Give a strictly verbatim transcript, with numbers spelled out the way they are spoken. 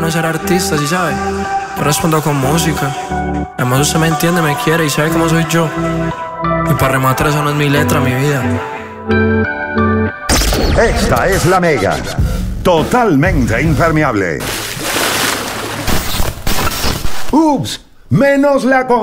bueno ser artista, ¿sí sabe? Yo respondo con música. Además usted me entiende, me quiere y sabe cómo soy yo. Y para rematar, eso no es mi letra, mi vida. Esta es la Mega, totalmente impermeable. Ups, menos la con